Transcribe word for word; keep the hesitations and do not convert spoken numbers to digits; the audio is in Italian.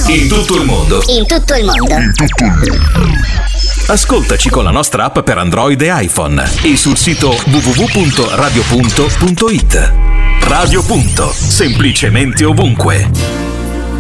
In tutto il mondo. In tutto il mondo. In tutto il mondo. Ascoltaci con la nostra app per Android e iPhone e sul sito w w w punto radio punto punto it. Radio Punto, semplicemente ovunque.